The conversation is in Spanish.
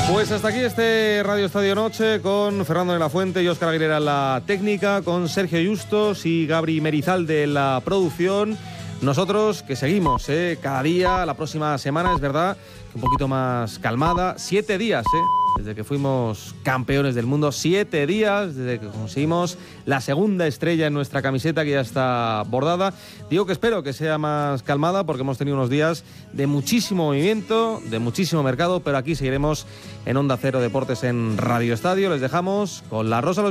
Pues hasta aquí este Radio Estadio Noche con Fernando de la Fuente y Óscar Aguilera en la técnica, con Sergio Justos y Gabri Merizalde en la producción. Nosotros que seguimos cada día, la próxima semana es verdad, un poquito más calmada. 7 días desde que fuimos campeones del mundo, 7 días desde que conseguimos la segunda estrella en nuestra camiseta que ya está bordada. Digo que espero que sea más calmada porque hemos tenido unos días de muchísimo movimiento, de muchísimo mercado, pero aquí seguiremos en Onda Cero Deportes en Radio Estadio. Les dejamos con la Rosa.